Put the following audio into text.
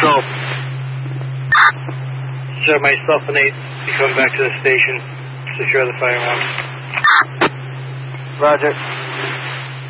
Control. Sir, myself and 8, you come back to the station. Secure the firearms. Roger.